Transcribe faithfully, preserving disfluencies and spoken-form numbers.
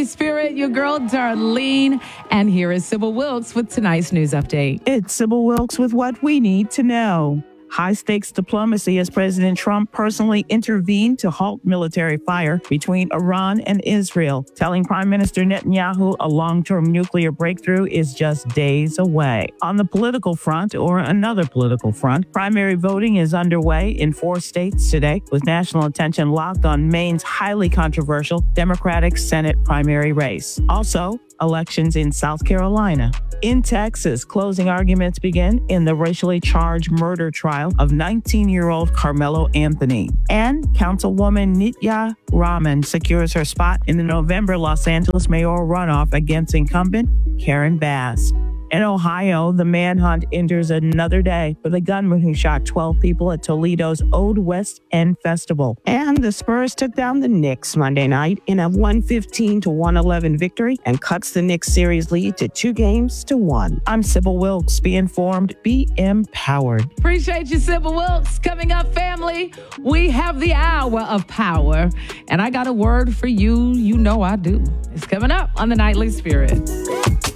Nightly Spirit, your girl Darlene. And here is Sybil Wilkes with tonight's news update. It's Sybil Wilkes with what we need to know. High-stakes diplomacy as President Trump personally intervened to halt military fire between Iran and Israel, telling Prime Minister Netanyahu a long-term nuclear breakthrough is just days away. On the political front, or another political front, primary voting is underway in four states today, with national attention locked on Maine's highly controversial Democratic Senate primary race. Also, elections in South Carolina. In Texas, closing arguments begin in the racially charged murder trial of nineteen-year-old Carmelo Anthony. And Councilwoman Nitya Raman secures her spot in the November Los Angeles mayoral runoff against incumbent Karen Bass. In Ohio, the manhunt enters another day for the gunman who shot twelve people at Toledo's Old West End Festival. And the Spurs took down the Knicks Monday night in a one fifteen to one eleven victory and cuts the Knicks series lead to two games to one. I'm Sybil Wilkes. Be informed, be empowered. Appreciate you, Sybil Wilkes. Coming up, family, we have the hour of power. And I got a word for you. You know I do. It's coming up on the Nightly Spirit.